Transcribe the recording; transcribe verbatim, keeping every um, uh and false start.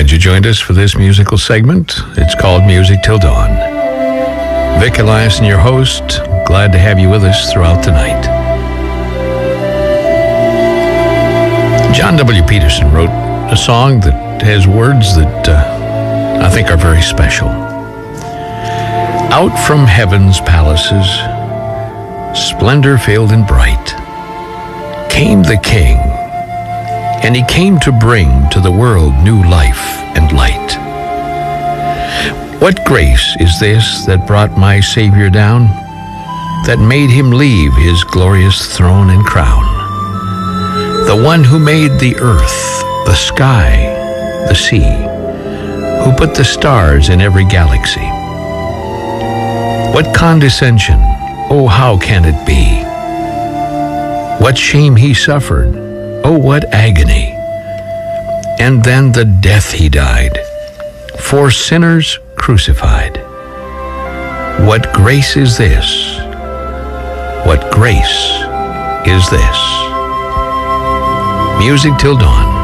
Glad you joined us for this musical segment. It's called Music Till Dawn. Vic Eliason, your host. Glad to have you with us throughout the night. John W. Peterson wrote a song that has words that uh, I think are very special. Out from heaven's palaces, splendor veiled and bright, came the King, and he came to bring to the world new life and light. What grace is this that brought my Savior down, that made him leave his glorious throne and crown? The one who made the earth, the sky, the sea, who put the stars in every galaxy. What condescension, oh, how can it be? What shame he suffered, oh, what agony! And then the death he died, for sinners crucified. What grace is this? What grace is this? Music Till Dawn.